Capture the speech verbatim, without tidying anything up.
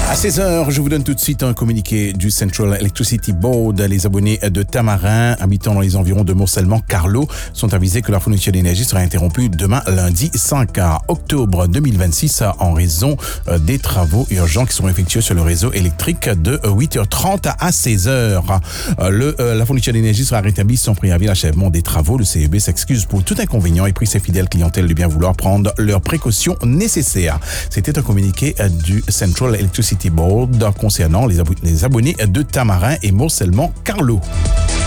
À seize heures, je vous donne tout de suite un communiqué du Central Electricity Board. Les abonnés de Tamarin, habitant dans les environs de Morcellement-Carlo, sont avisés que leur fourniture d'énergie sera interrompue demain, lundi cinq octobre deux mille vingt-six, en raison des travaux urgents qui seront effectués sur le réseau électrique de huit heures trente à seize heures. Le, la fourniture d'énergie sera rétablie sans préavis l'achèvement des travaux. Le C E B s'excuse pour tout inconvénient et prie ses fidèles clientèles de bien vouloir prendre leurs précautions nécessaires. C'était un communiqué du Central Electricity Board concernant les, abo- les abonnés de Tamarin et Morcellement-Carlo.